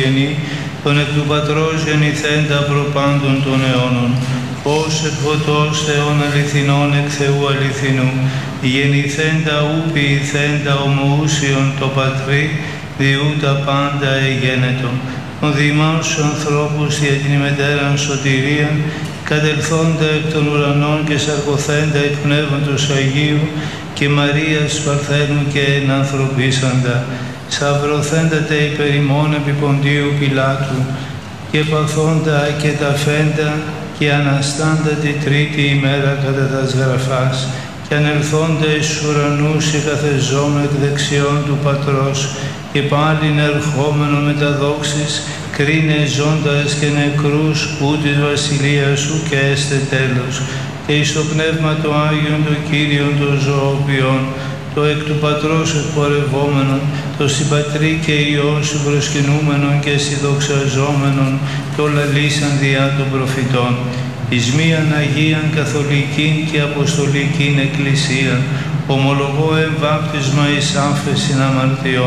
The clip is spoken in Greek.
προγενή, τον εκ του Πατρός γεννηθέντα προπάντων των αιώνων, ως εκ φωτός Θεών αληθινών εκ Θεού αληθινού, γεννηθέντα ου ποιηθέντα ομοούσιον το Πατρί, διού τα πάντα εγένετο. Τον διημάς τους ανθρώπους δια την ημετέραν σωτηρία, κατελθόντα εκ των ουρανών και σαρκωθέντα εκ Πνεύματος Αγίου και Μαρίας Παρθένου και ενανθρωπίσαντα, σαυρωθέντα τε υπερ ημών επί Ποντίου Πιλάτου και παθόντα και ταφέντα και αναστάντα τη τρίτη ημέρα κατά τας γραφάς και ανελθόντα εις ουρανούς και καθεζόμενο εκ δεξιών του Πατρός και πάλιν ερχόμενο με τα δόξης κρίνε ζώντας και νεκρούς ού της βασιλείας σου και έστε τέλος και εις το Πνεύμα το Άγιον το Κύριον το ζωοποιών το εκ του Πατρός εκπορευόμενον, το συμπατρί και Υιόν σου προσκυνούμενον και συνδοξαζόμενον, το λαλήσαν διά των προφητών, εις μίαν Αγίαν Καθολικήν και Αποστολικήν Εκκλησίαν, ομολογώ εμβάπτισμα εις άφεσιν αμαρτιών,